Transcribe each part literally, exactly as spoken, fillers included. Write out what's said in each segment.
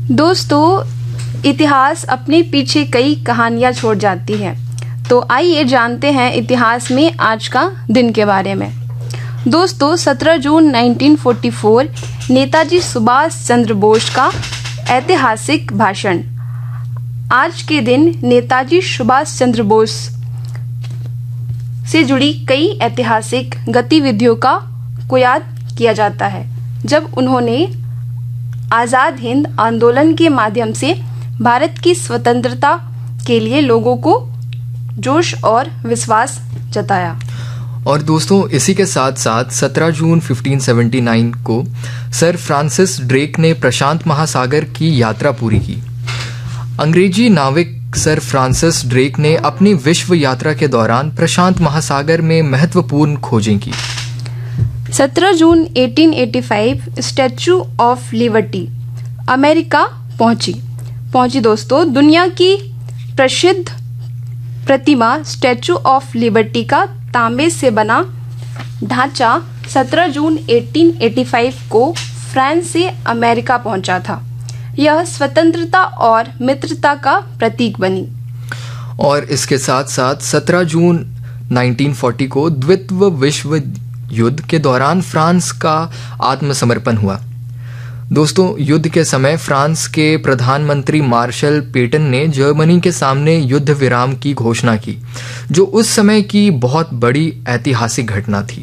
दोस्तों, इतिहास अपने पीछे कई कहानियां छोड़ जाती है, तो आइए जानते हैं इतिहास में आज का दिन के बारे में। दोस्तों, सत्रह जून उन्नीस सौ चौवालीस नेताजी सुभाष चंद्र बोस का ऐतिहासिक भाषण। आज के दिन नेताजी सुभाष चंद्र बोस से जुड़ी कई ऐतिहासिक गतिविधियों का को याद किया जाता है, जब उन्होंने आज़ाद हिंद आंदोलन के माध्यम से भारत की स्वतंत्रता के लिए लोगों को जोश और विश्वास जताया। और दोस्तों, इसी के साथ साथ सत्रह जून पंद्रह सौ उन्यासी को सर फ्रांसिस ड्रेक ने प्रशांत महासागर की यात्रा पूरी की। अंग्रेजी नाविक सर फ्रांसिस ड्रेक ने अपनी विश्व यात्रा के दौरान प्रशांत महासागर में महत्वपूर्ण खोजें की। सत्रह जून अठारह सौ पचासी स्टैच्यू ऑफ लिबर्टी अमेरिका पहुंची पहुंची दोस्तों, दुनिया की प्रसिद्ध प्रतिमा स्टैच्यू ऑफ लिबर्टी का तांबे से बना ढांचा सत्रह जून अठारह सौ पचासी को फ्रांस से अमेरिका पहुंचा था। यह स्वतंत्रता और मित्रता का प्रतीक बनी। और इसके साथ साथ सत्रह जून उन्नीस सौ चालीस को द्वितीय विश्व युद्ध के दौरान फ्रांस का आत्मसमर्पण हुआ। दोस्तों, युद्ध के समय फ्रांस के प्रधानमंत्री मार्शल पेटन ने जर्मनी के सामने युद्ध विराम की घोषणा की, जो उस समय की बहुत बड़ी ऐतिहासिक घटना थी।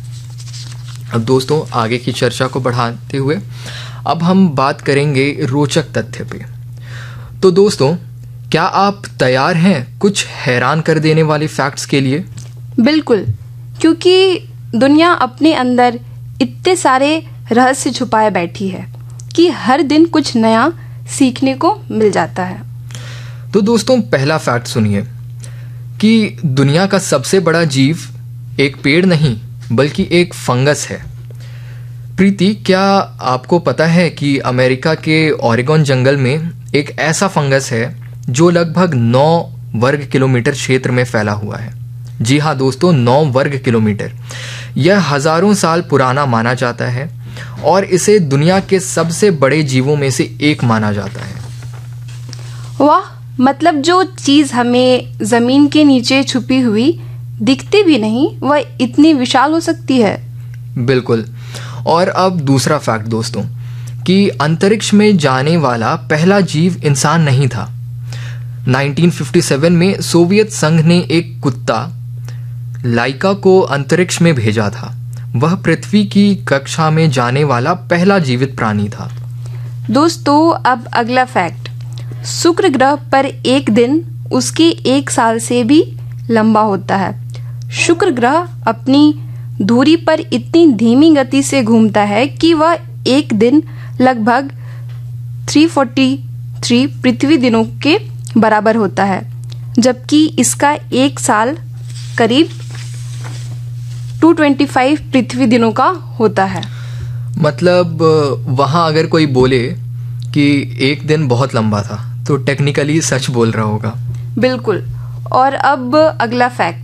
अब दोस्तों, आगे की चर्चा को बढ़ाते हुए अब हम बात करेंगे रोचक तथ्य पे। तो दोस्तों, क्या आप तैयार हैं कुछ हैरान कर देने वाले फैक्ट्स के लिए? बिल्कुल, क्योंकि दुनिया अपने अंदर इतने सारे रहस्य छुपाए बैठी है कि हर दिन कुछ नया सीखने को मिल जाता है। तो दोस्तों, पहला फैक्ट सुनिए कि दुनिया का सबसे बड़ा जीव एक पेड़ नहीं बल्कि एक फंगस है। प्रीति, क्या आपको पता है कि अमेरिका के ओरेगन जंगल में एक ऐसा फंगस है जो लगभग नौ वर्ग किलोमीटर क्षेत्र में फैला हुआ है? जी हाँ दोस्तों, नौ वर्ग किलोमीटर। यह हजारों साल पुराना माना जाता है और इसे दुनिया के सबसे बड़े जीवों में से एक माना जाता है। वाह, मतलब जो चीज हमें जमीन के नीचे छुपी हुई दिखती भी नहीं, वह इतनी विशाल हो सकती है। बिल्कुल। और अब दूसरा फैक्ट दोस्तों, कि अंतरिक्ष में जाने वाला पहला जीव इंसान नहीं था। उन्नीस सौ सत्तावन में सोवियत संघ ने एक कुत्ता लाइका को अंतरिक्ष में भेजा था। वह पृथ्वी की कक्षा में जाने वाला पहला जीवित प्राणी था। दोस्तों, अब अगला फैक्ट, शुक्र ग्रह पर एक दिन उसके एक साल से भी लंबा होता है। शुक्र ग्रह अपनी धुरी पर इतनी धीमी गति से घूमता है कि वह एक दिन लगभग तीन सौ तैंतालीस पृथ्वी दिनों के बराबर होता है, जबकि इसका एक साल करीब दो सौ पच्चीस पृथ्वी दिनों का होता है। मतलब वहां अगर कोई बोले कि एक दिन बहुत लंबा था तो टेक्निकली सच बोल रहा होगा। बिल्कुल। और अब अगला फैक्ट,